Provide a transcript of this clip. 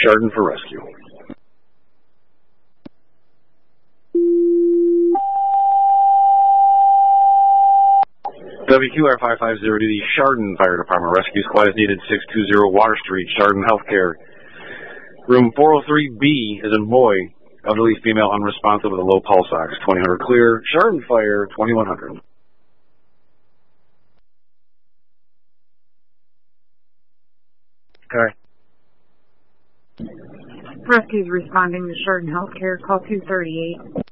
Chardon for rescue. WQR 550 to the Chardon Fire Department. Rescue squad is needed, 620 Water Street, Chardon Healthcare. Room 403B is in boy. Elderly female unresponsive with a low pulse ox. 2000 clear. Chardon Fire, 2100. Okay. Rescue is responding to Chardon Healthcare. Call 238.